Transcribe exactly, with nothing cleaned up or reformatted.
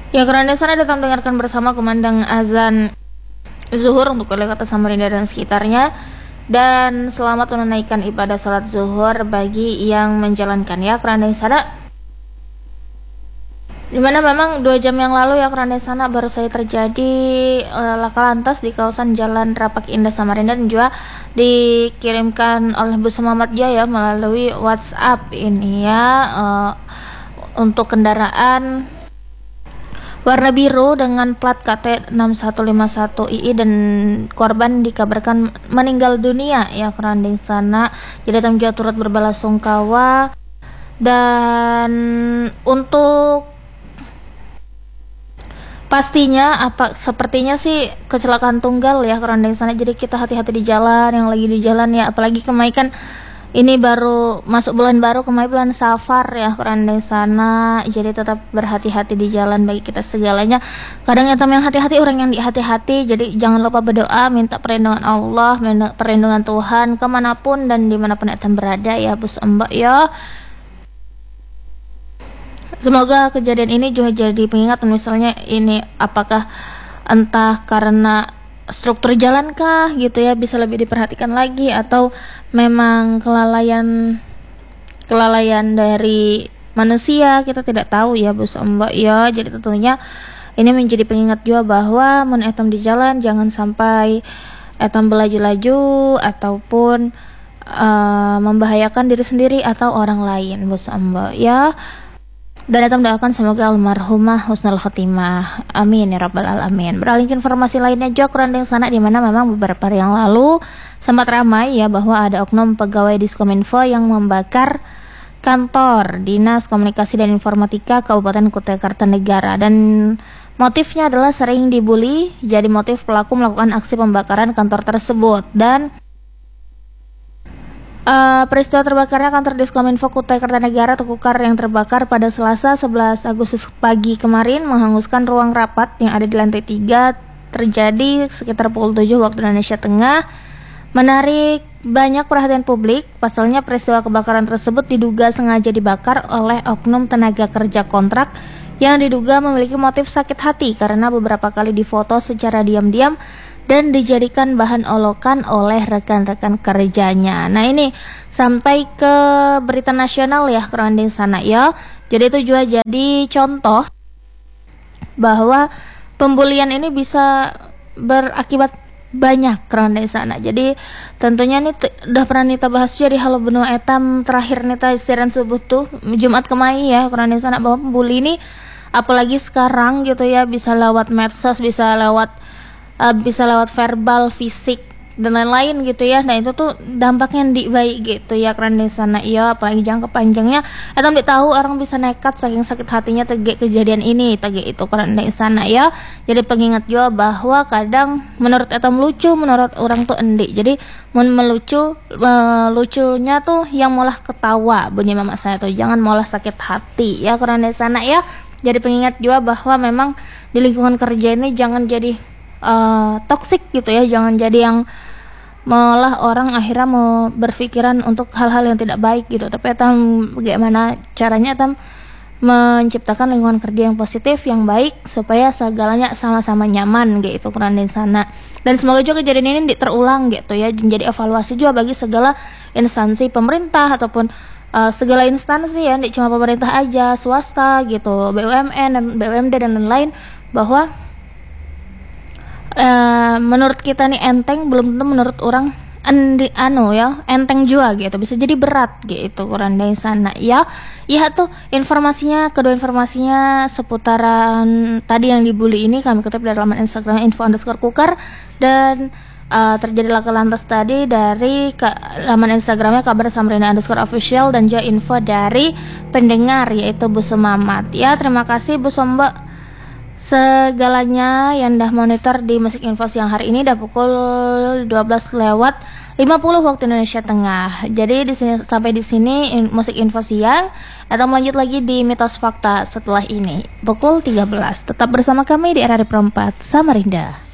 Ya, karena sana datang dengarkan bersama kumandang azan zuhur untuk wilayah kota Samarinda dan sekitarnya, dan selamat menunaikan ibadah sholat zuhur bagi yang menjalankan ya kerana sana, dimana memang dua jam yang lalu ya kerana sana baru saja terjadi uh, laka lantas di kawasan Jalan Rapak Indah Samarinda, dan juga dikirimkan oleh Bu Muhammad ya melalui WhatsApp ini ya, uh, untuk kendaraan warna biru dengan plat K T enam satu lima satu I I, dan korban dikabarkan meninggal dunia ya kerana sana. Jadi kami juga turut berbelasungkawa, dan untuk pastinya apa sepertinya sih kecelakaan tunggal ya kerana sana. Jadi kita hati-hati di jalan, yang lagi di jalan ya, apalagi Kemai kan ini baru masuk bulan baru, Kemai bulan Safar ya kerana sana. Jadi tetap berhati-hati di jalan bagi kita segalanya. Kadang yang yang hati-hati orang yang di hati-hati. Jadi jangan lupa berdoa, minta perlindungan Allah, minta perlindungan Tuhan kemanapun dan dimanapun etam berada ya bos mbak ya. Semoga kejadian ini juga jadi pengingat, misalnya ini apakah entah karena struktur jalan kah gitu ya, bisa lebih diperhatikan lagi, atau memang kelalaian kelalaian dari manusia, kita tidak tahu ya bos mbak ya. Jadi tentunya ini menjadi pengingat juga bahwa mun etam di jalan jangan sampai etam belaju-laju ataupun uh, membahayakan diri sendiri atau orang lain bos mbak ya. Dan etam doakan semoga almarhumah husnul khotimah, amin ya rabbal alamin. Beralih ke informasi lainnya juga kurang sana, di mana memang beberapa hari yang lalu sempat ramai ya bahwa ada oknum pegawai Diskominfo yang membakar kantor Dinas Komunikasi dan Informatika Kabupaten Kutai Kartanegara, dan motifnya adalah sering dibully. Jadi motif pelaku melakukan aksi pembakaran kantor tersebut. Dan Uh, peristiwa terbakarnya kantor Diskominfo Kutai Kartanegara atau Kukar yang terbakar pada Selasa sebelas Agustus pagi kemarin menghanguskan ruang rapat yang ada di lantai tiga, terjadi sekitar pukul tujuh waktu Indonesia Tengah, menarik banyak perhatian publik. Pasalnya peristiwa kebakaran tersebut diduga sengaja dibakar oleh oknum tenaga kerja kontrak yang diduga memiliki motif sakit hati karena beberapa kali difoto secara diam-diam dan dijadikan bahan olokan oleh rekan-rekan kerjanya. Nah ini sampai ke berita nasional ya keranding sana ya. Jadi itu juga jadi contoh bahwa pembulian ini bisa berakibat banyak keranding sana. Jadi tentunya ini t- udah pernah kita bahas juga di Halo Benua Etam terakhir nita siaran subuh tuh Jumat kemarin ya keranding sana, bahwa pembuli ini apalagi sekarang gitu ya bisa lewat medsos, bisa lewat Uh, bisa lewat verbal, fisik dan lain-lain gitu ya. Nah itu tuh dampaknya di baik gitu ya karena di sana iya, apalagi jangka panjangnya etam tidak tahu orang bisa nekat saking sakit hatinya tegek kejadian ini tegek itu karena di sana ya. Jadi pengingat juga bahwa kadang menurut etam lucu, menurut orang tuh endi. Jadi mun melucu uh, lucunya tuh yang malah ketawa bunyi mama saya tuh, jangan malah sakit hati ya karena di sana ya. Jadi pengingat juga bahwa memang di lingkungan kerja ini jangan jadi Uh, toksik gitu ya, jangan jadi yang malah orang akhirnya mau berpikiran untuk hal-hal yang tidak baik gitu. Tapi etam bagaimana caranya etam menciptakan lingkungan kerja yang positif, yang baik, supaya segalanya sama-sama nyaman gitu kurang di sana. Dan semoga juga kejadian ini terulang gitu ya, menjadi evaluasi juga bagi segala instansi pemerintah ataupun uh, segala instansi ya, tidak cuma pemerintah aja, swasta gitu, B U M N dan B U M D dan lain-lain, bahwa Uh, menurut kita nih enteng, belum tentu menurut orang endi, anu ya enteng juga gitu, bisa jadi berat gitu kurang dari sana ya. Ya tuh informasinya, kedua informasinya seputaran tadi yang dibully ini kami kutip dari laman Instagram info underscore kukar, dan uh, terjadi laka lantas tadi dari ke, laman Instagramnya kabar Samarinda underscore official, dan juga info dari pendengar yaitu Bu Sumamat ya. Terima kasih Bu Somba segalanya yang dah monitor di Musik Info siang hari ini, dah pukul dua belas lewat lima puluh waktu Indonesia Tengah. Jadi di sini sampai di sini in, Musik Info siang, atau lanjut lagi di Mitos Fakta setelah ini pukul tiga belas. Tetap bersama kami di R R I Perempat Samarinda.